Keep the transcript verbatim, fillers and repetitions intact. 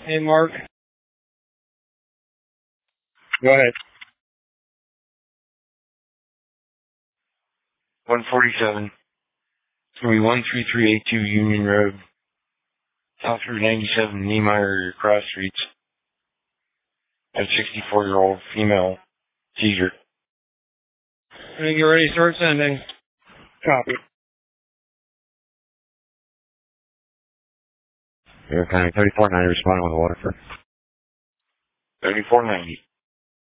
Hey, Mark. Go ahead. one forty-seven. It's going to be one three three eight two Union Road. South Route ninety-seven, Niemeyer Cross Streets. A sixty-four-year-old female seizure. I think you're ready to start sending. Copy. Air County thirty-four ninety responding with a water for thirty-four ninety.